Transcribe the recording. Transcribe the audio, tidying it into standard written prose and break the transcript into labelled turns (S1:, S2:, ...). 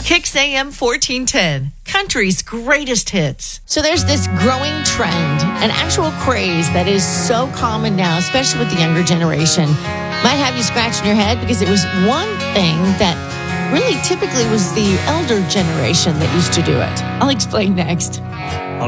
S1: Kicks AM 1410, country's greatest hits.
S2: So there's this growing trend, an actual craze that is so common now, especially with the younger generation. Might have you scratching your head because it was one thing that really typically was the elder generation that used to do it. I'll explain next.
S3: A